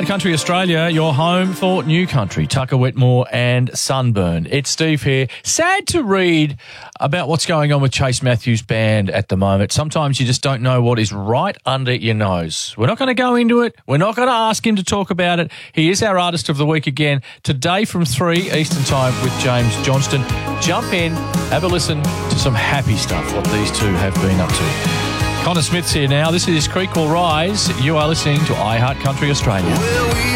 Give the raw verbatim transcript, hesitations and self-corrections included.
iHeart Country Australia, your home for new country, Tucker Whitmore and Sunburn. It's Steve here. Sad to read about what's going on with Chase Matthews Band at the moment. Sometimes you just don't know what is right under your nose. We're not going to go into it. We're not going to ask him to talk about it. He is our Artist of the Week again today from three Eastern Time with James Johnston. Jump in, have a listen to some happy stuff, what these two have been up to. Connor Smith's here now. This is Creek Will Rise. You are listening to iHeart Country Australia.